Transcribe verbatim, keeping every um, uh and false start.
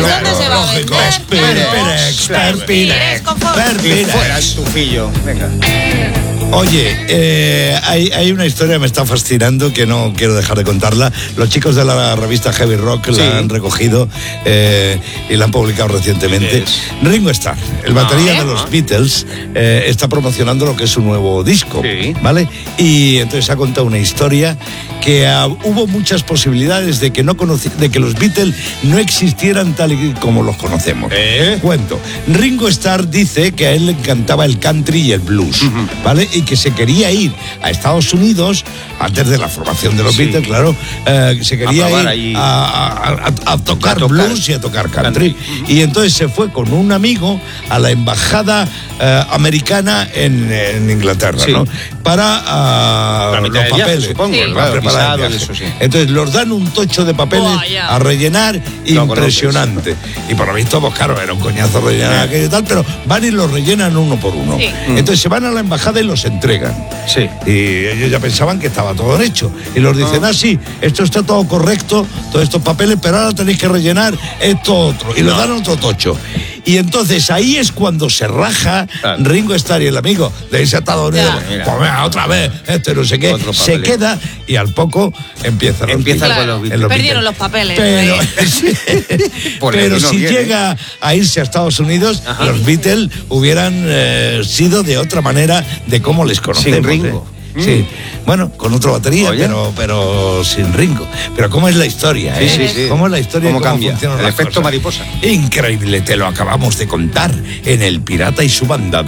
¿Dónde se va a vender? Perpirex, Perpirex, Perpirex. Fuera el tufillo. Venga. Oye, eh, hay, hay una historia que me está fascinando que no quiero dejar de contarla. Los chicos de la revista Heavy Rock sí. la han recogido eh, y la han publicado recientemente. Yes. Ringo Starr, el batería ah, de los Beatles, eh, está promocionando lo que es su nuevo disco, sí. ¿vale? Y entonces ha contado una historia que uh, hubo muchas posibilidades de que no conoci- de que los Beatles no existieran tal y como los conocemos. ¿Eh? Cuento. Ringo Starr dice que a él le encantaba el country y el blues, uh-huh. ¿vale? Y que se quería ir a Estados Unidos antes de la formación de los sí. Beatles, claro, eh, se quería a ir a, a, a, a tocar a blues tocar. y a tocar country. country. Y entonces se fue con un amigo a la embajada eh, americana en, en Inglaterra, sí. ¿no? Para uh, los papeles. Viaje, supongo, sí. claro, preparar el eso, sí. Entonces los dan un tocho de papeles oh, yeah. a rellenar no, impresionante. Y por lo visto, pues claro, era un coñazo rellenar sí. aquello y tal, pero van y los rellenan uno por uno. Sí. Entonces se van a la embajada y los entregan. Sí. Y ellos ya pensaban que estaba todo hecho. Y los dicen, ah, sí, esto está todo correcto, todos estos papeles, pero ahora tenéis que rellenar esto otro. Y no. les dan otro tocho. Y entonces ahí es cuando se raja claro. Ringo Starr y el amigo de irse a Estados Unidos. Pues venga, otra vez, esto no sé qué. Se queda y al poco empieza los Empieza claro. con los Beatles. Perdieron los papeles. Pero, pero si viene. llega a irse a Estados Unidos, Ajá. los Beatles hubieran eh, sido de otra manera de cómo les conocemos. Sin Ringo. ¿eh? Sí, bueno, con otra batería, pero, pero sin Ringo. Pero ¿cómo es la historia? Sí, eh? sí, sí. ¿Cómo es la historia? ¿Cómo, cómo cambia? funcionan El las efecto cosas? mariposa. Increíble, te lo acabamos de contar en El Pirata y su banda.